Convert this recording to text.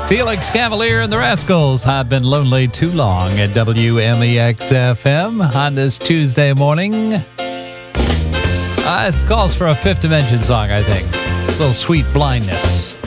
Felix Cavalier and the Rascals have been lonely too long at WMEX-FM on this Tuesday morning. It calls for a Fifth Dimension song, I think. A little Sweet Blindness.